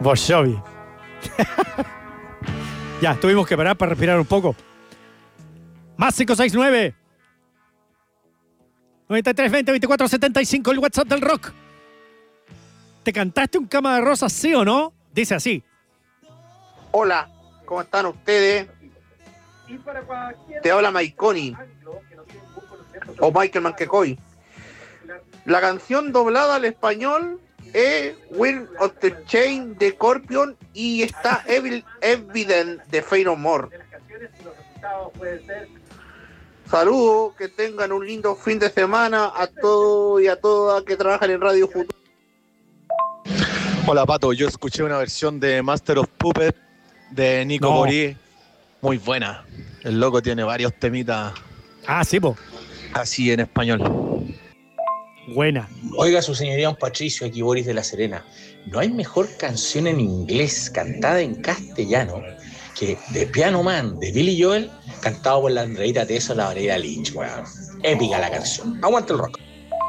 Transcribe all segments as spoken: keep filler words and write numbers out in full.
Bon Jovi. Ya, tuvimos que parar para respirar un poco. Más cinco seis nueve noventa y tres veinte veinticuatro setenta y cinco, el WhatsApp del rock. ¿Te cantaste un Cama de Rosas, sí o no? Dice así. Hola, ¿cómo están ustedes? Te habla Maiconi o Michael Manquecoy. La canción doblada al español es Will of the Chain de Scorpion y está Evil Evident de Fate No More. Saludos, que tengan un lindo fin de semana a todos y a todas que trabajan en Radio Futuro. Hola Pato, yo escuché una versión de Master of Puppets de Nico No. Morí, muy buena. El loco tiene varios temitas. Ah, sí, po. Así en español. Buena. Oiga, su señoría, un Patricio, aquí Boris de La Serena. No hay mejor canción en inglés cantada en castellano que The Piano Man de Billy Joel, cantado por la Andreita Teso y la Valeria Lynch, weón. Épica la canción. Aguanta el rock.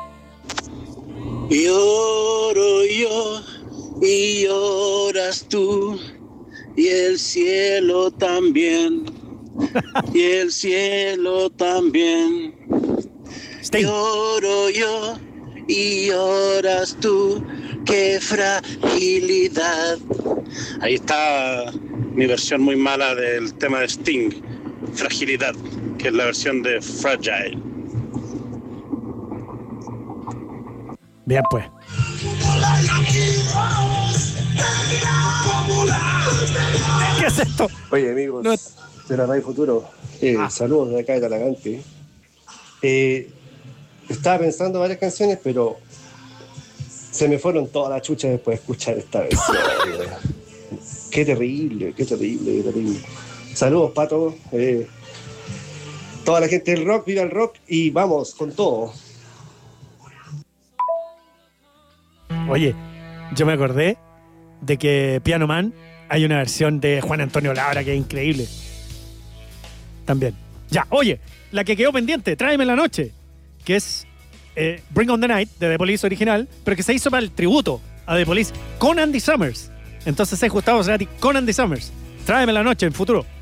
Lloro yo y lloras tú y el cielo también y el cielo también. Sting. Lloro yo y lloras tú, qué fragilidad. Ahí está mi versión muy mala del tema de Sting, Fragilidad, que es la versión de Fragile. Bien, pues. ¿Qué es esto? Oye, amigos No. de la Radio Futuro, eh, Ah. saludos de acá de Talagante. Eh, estaba pensando varias canciones, pero se me fueron todas las chuchas después de escuchar esta versión. Qué terrible, qué terrible, qué terrible. Saludos, Pato. Eh, toda la gente del rock, viva el rock y vamos con todo. Oye, yo me acordé de que Piano Man hay una versión de Juan Antonio Labra que es increíble. También. Ya, oye, la que quedó pendiente, Tráeme la Noche, que es eh, Bring on the Night de The Police original, pero que se hizo para el tributo a The Police con Andy Summers. Entonces es Gustavo Cerati con Andy Summers. Tráeme la Noche en futuro.